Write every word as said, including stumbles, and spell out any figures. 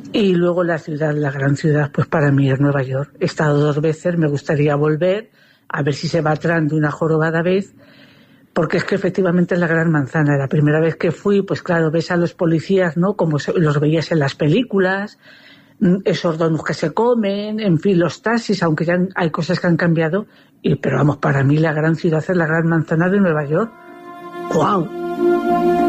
Y luego la ciudad, la gran ciudad, pues para mí es Nueva York. He estado dos veces, me gustaría volver, a ver si se va atrás de una jorobada vez, porque es que efectivamente es la gran manzana. La primera vez que fui, pues claro, ves a los policías, ¿no?, como los veías en las películas, esos donuts que se comen, en fin, los taxis, aunque ya hay cosas que han cambiado, y pero vamos, para mí la gran ciudad es la gran manzana de Nueva York. ¡Guau!